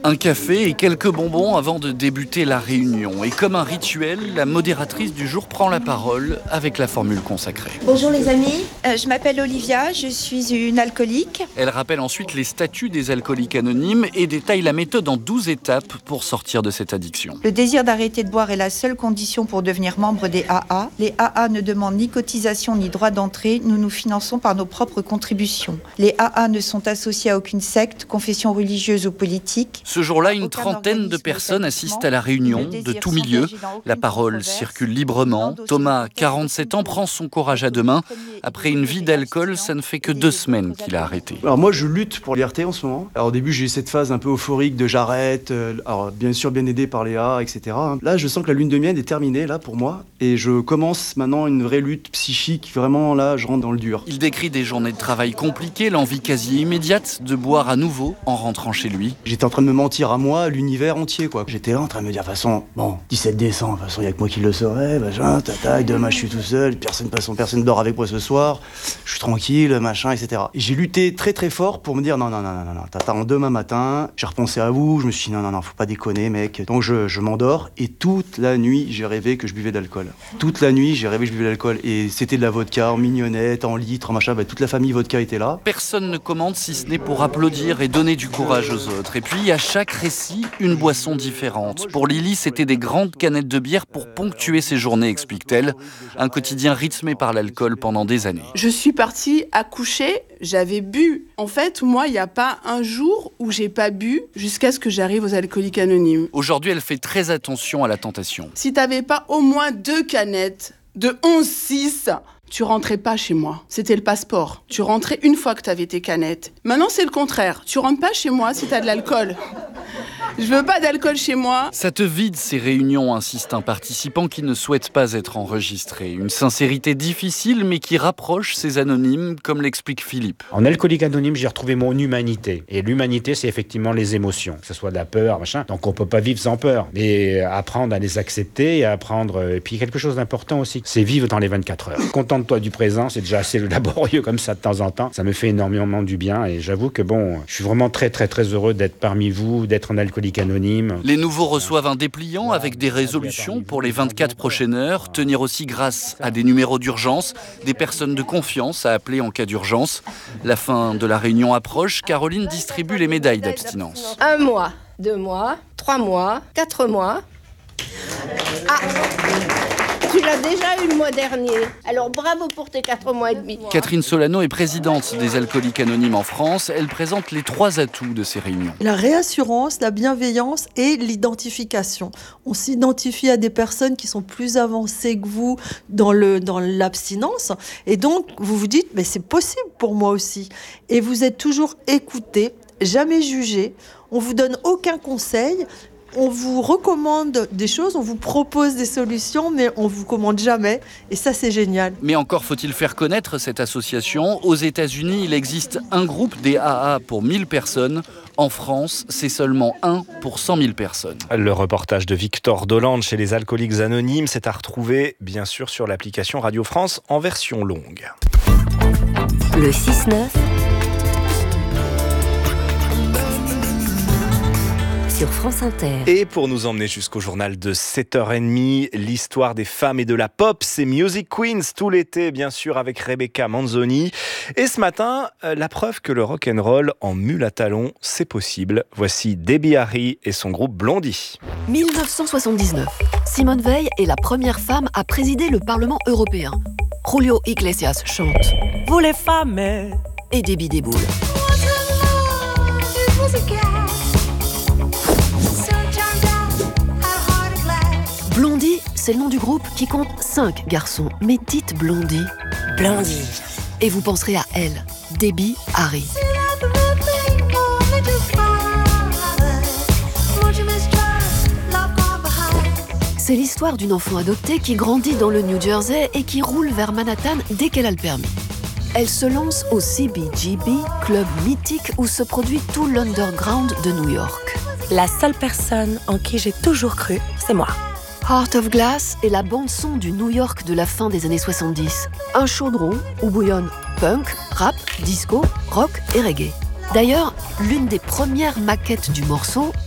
Un café et quelques bonbons avant de débuter la réunion. Et comme un rituel, la modératrice du jour prend la parole avec la formule consacrée. Bonjour les amis, je m'appelle Olivia, je suis une alcoolique. Elle rappelle ensuite les statuts des alcooliques anonymes et détaille la méthode en 12 étapes pour sortir de cette addiction. Le désir d'arrêter de boire est la seule condition pour devenir membre des AA. Les AA ne demandent ni cotisation ni droit d'entrée, nous nous finançons par nos propres contributions. Les AA ne sont associés à aucune secte, confession religieuse ou politique. Ce jour-là, une trentaine de personnes assistent à la réunion, de tout milieu. La parole circule librement. Thomas, 47 ans, prend son courage à deux mains. Après une vie d'alcool, ça ne fait que 2 semaines qu'il a arrêté. Alors moi, je lutte pour la liberté en ce moment. Alors au début, j'ai eu cette phase un peu euphorique de j'arrête, alors bien sûr bien aidé par les AA, etc. Là, je sens que la lune de miel est terminée, là, pour moi. Et je commence maintenant une vraie lutte psychique. Vraiment, là, je rentre dans le dur. Il décrit des journées de travail compliquées, l'envie quasi immédiate de boire à nouveau en rentrant chez lui. J'étais en train de me mentir à moi, à l'univers entier, quoi. J'étais là en train de me dire, de toute façon, bon, 17 décembre, de toute façon, il n'y a que moi qui le saurais, machin, tatac, demain je suis tout seul, personne dort avec moi ce soir, je suis tranquille, machin, etc. Et j'ai lutté très très fort pour me dire, non, t'attends demain matin, j'ai repensé à vous, je me suis dit, non, faut pas déconner, mec. Donc je m'endors, et toute la nuit, j'ai rêvé que je buvais de l'alcool. Toute la nuit, j'ai rêvé que je buvais de l'alcool, et c'était de la vodka en mignonnette, en litre, en machin, toute la famille vodka était là. Personne ne commande si ce n'est pour applaudir et donner du courage aux autres. Et puis, à chaque récit, une boisson différente. Pour Lily, c'était des grandes canettes de bière pour ponctuer ses journées, explique-t-elle. Un quotidien rythmé par l'alcool pendant des années. Je suis partie accoucher, j'avais bu. En fait, moi, il n'y a pas un jour où j'ai pas bu jusqu'à ce que j'arrive aux alcooliques anonymes. Aujourd'hui, elle fait très attention à la tentation. Si t'avais pas au moins 2 canettes de 11,6, tu rentrais pas chez moi. C'était le passeport. Tu rentrais une fois que t'avais tes canettes. Maintenant, c'est le contraire. Tu rentres pas chez moi si t'as de l'alcool. Je veux pas d'alcool chez moi. Ça te vide ces réunions, insiste un participant qui ne souhaite pas être enregistré. Une sincérité difficile mais qui rapproche ces anonymes, comme l'explique Philippe. En alcoolique anonyme, j'ai retrouvé mon humanité. Et l'humanité, c'est effectivement les émotions, que ce soit de la peur, machin. Donc on peut pas vivre sans peur. Mais apprendre à les accepter et apprendre... Et puis quelque chose d'important aussi, c'est vivre dans les 24 heures. Contente-toi du présent, c'est déjà assez laborieux comme ça de temps en temps. Ça me fait énormément du bien et j'avoue que bon, je suis vraiment très très très heureux d'être parmi vous, d'être en alcoolique anonyme. Les nouveaux reçoivent un dépliant avec des résolutions pour les 24 prochaines heures, tenir aussi grâce à des numéros d'urgence, des personnes de confiance à appeler en cas d'urgence. La fin de la réunion approche, Caroline distribue les médailles d'abstinence. 1 mois, 2 mois, 3 mois, 4 mois. Ah, tu l'as déjà eu le mois dernier. Alors bravo pour tes 4 mois et demi. Catherine Solano est présidente des Alcooliques Anonymes en France. Elle présente les 3 atouts de ces réunions. La réassurance, la bienveillance et l'identification. On s'identifie à des personnes qui sont plus avancées que vous dans l'abstinence. Et donc, vous vous dites, mais c'est possible pour moi aussi. Et vous êtes toujours écouté, jamais jugé. On vous donne aucun conseil. On vous recommande des choses, on vous propose des solutions, mais on vous commande jamais. Et ça, c'est génial. Mais encore faut-il faire connaître cette association. Aux États-Unis, il existe un groupe des AA pour 1000 personnes. En France, c'est seulement 1 pour 100 000 personnes. Le reportage de Victor Dolande chez les Alcooliques Anonymes, c'est à retrouver, bien sûr, sur l'application Radio France en version longue. Le 6-9 sur France Inter. Et pour nous emmener jusqu'au journal de 7h30, l'histoire des femmes et de la pop, c'est Music Queens tout l'été, bien sûr, avec Rebecca Manzoni. Et ce matin, la preuve que le rock'n'roll en mule à talons, c'est possible. Voici Debbie Harry et son groupe Blondie. 1979. Simone Veil est la première femme à présider le Parlement européen. Julio Iglesias chante « Vous les femmes » et Debbie déboule. Blondie, c'est le nom du groupe qui compte 5 garçons. Mais dites Blondie. Blondie. Et vous penserez à elle, Debbie Harry. C'est l'histoire d'une enfant adoptée qui grandit dans le New Jersey et qui roule vers Manhattan dès qu'elle a le permis. Elle se lance au CBGB, club mythique où se produit tout l'underground de New York. La seule personne en qui j'ai toujours cru, c'est moi. Heart of Glass est la bande-son du New York de la fin des années 70. Un chaudron où bouillonnent punk, rap, disco, rock et reggae. D'ailleurs, l'une des premières maquettes du morceau